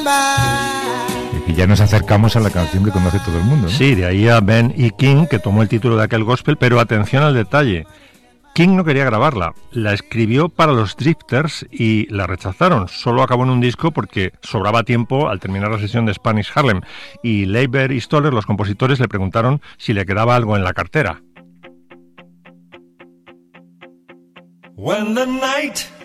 Y ya nos acercamos a la canción que conoce todo el mundo, ¿no? Sí, de ahí a Ben E. King, que tomó el título de aquel gospel, pero atención al detalle. King no quería grabarla, la escribió para los Drifters y la rechazaron. Solo acabó en un disco porque sobraba tiempo al terminar la sesión de Spanish Harlem. Y Leiber y Stoller, los compositores, le preguntaron si le quedaba algo en la cartera. When the night